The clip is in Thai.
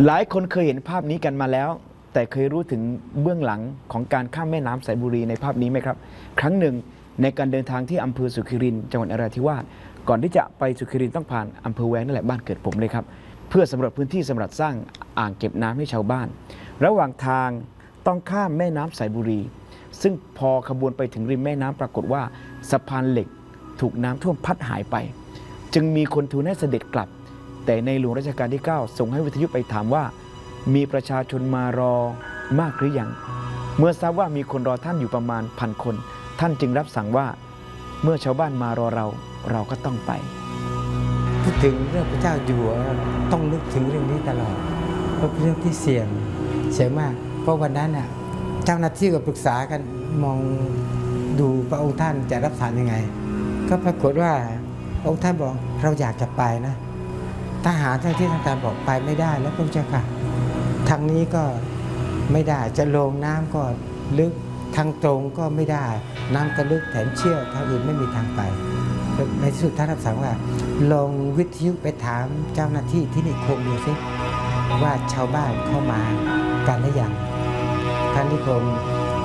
หลายคนเคยเห็นภาพนี้กันมาแล้วแต่เคยรู้ถึงเบื้องหลังของการข้ามแม่น้ำสายบุรีในภาพนี้ไหมครับครั้งหนึ่งในการเดินทางที่อำเภอสุขิรินทร์จังหวัดนราธิวาสก่อนที่จะไปสุขิรินทร์ต้องผ่านอำเภอแว้งนั่นแหละบ้านเกิดผมเลยครับเพื่อสำรวจพื้นที่สำหรับสร้างอ่างเก็บน้ำให้ชาวบ้านระหว่างทางต้องข้ามแม่น้ำสายบุรีซึ่งพอขบวนไปถึงริมแม่น้ำปรากฏว่าสะพานเหล็กถูกน้ำท่วมพัดหายไปจึงมีคนทูลให้เสด็จกลับแต่ในหลวงรัชกาลที่ 9ส่งให้วิทยุไปถามว่ามีประชาชนมารอมากหรือยังเมื่อทราบว่ามีคนรอท่านอยู่ประมาณ1,000 คนท่านจึงรับสั่งว่าเมื่อชาวบ้านมารอเราก็ต้องไปพูดถึงเรื่องพระเจ้าอยู่หัวต้องนึกถึงเรื่องนี้ตลอดเพราะเป็นเรื่องที่เสี่ยงมากเพราะวันนั้นน่ะเจ้าหน้าที่ก็ปรึกษากันมองดูพระองค์ท่านจะรับสั่งยังไงก็ปรากฏว่าพระองค์ท่านบอกเราอยากจะไปนะทหารทั้งที่ทางการบอกไปไม่ได้แล้วพระเจ้าค่ะทางนี้ก็ไม่ได้จะลงน้ำก็ลึกทางตรงก็ไม่ได้น้ำก็ลึกแถมเชี่ยวทางอื่นไม่มีทางไปในที่สุดท่านรับสั่งว่าลงวิทยุไปถามเจ้าหน้าที่ที่นิคมดูสิว่าชาวบ้านเข้ามากันหรือยังท่านนิคม